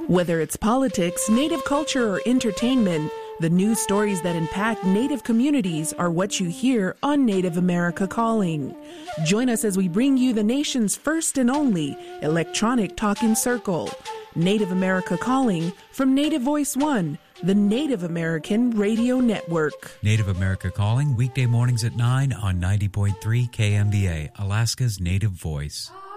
Whether it's politics, Native culture, or entertainment, the news stories that impact Native communities are what you hear on Native America Calling. Join us as we bring you the nation's first and only electronic talking circle. Native America Calling from Native Voice One, the Native American Radio Network. Native America Calling, weekday mornings at 9 on 90.3 KMBA, Alaska's Native Voice.